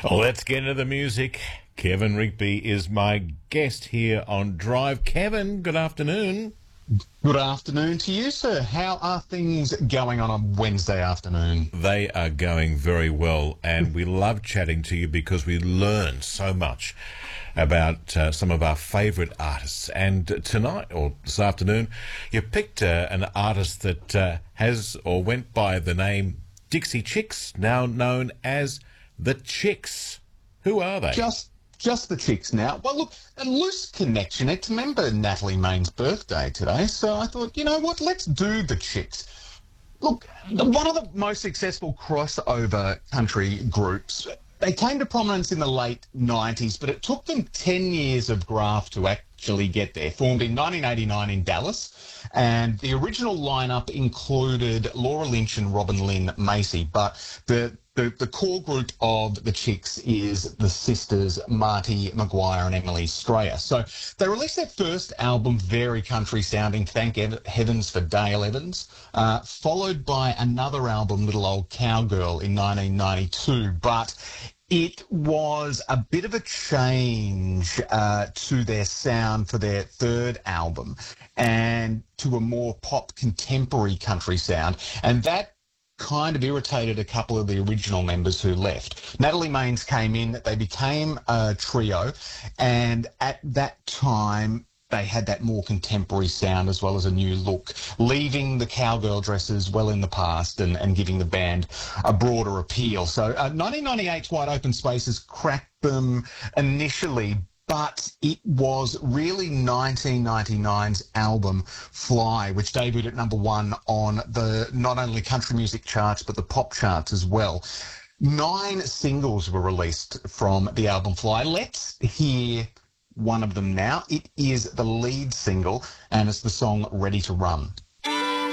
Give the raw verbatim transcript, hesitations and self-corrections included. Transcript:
Let's get into the music. Kevin Rigby is my guest here on Drive. Kevin, good afternoon. Good afternoon to you, sir. How are things going on a Wednesday afternoon? They are going very well, and we love chatting to you because we learn so much about uh, some of our favourite artists. And tonight, or this afternoon, you picked uh, an artist that uh, has or went by the name Dixie Chicks, now known as The Chicks. Who are they? Just just the Chicks now. Well, look, a loose connection. It's remember Natalie Main's birthday today, so I thought, you know what, let's do The Chicks. Look, one of the most successful crossover country groups. They came to prominence in the late nineties, but it took them ten years of graft to actually get there. Formed in nineteen eighty-nine in Dallas, and the original lineup included Laura Lynch and Robin Lynn Macy, but the The, the core group of the Chicks is the sisters Marty Maguire and Emily Strayer. So they released their first album, very country sounding, Thank Ev- Heavens for Dale Evans, uh, followed by another album, Little Old Cowgirl, in nineteen ninety-two. But it was a bit of a change uh, to their sound for their third album and to a more pop contemporary country sound. And that kind of irritated a couple of the original members who left. Natalie Maines came in, they became a trio, and at that time they had that more contemporary sound as well as a new look, leaving the cowgirl dresses well in the past and, and giving the band a broader appeal. So uh, nineteen ninety-eight's Wide Open Spaces cracked them initially, but it was really nineteen ninety-nine's album Fly, which debuted at number one on the not only country music charts, but the pop charts as well. Nine singles were released from the album Fly. Let's hear one of them now. It is the lead single, and it's the song Ready to Run.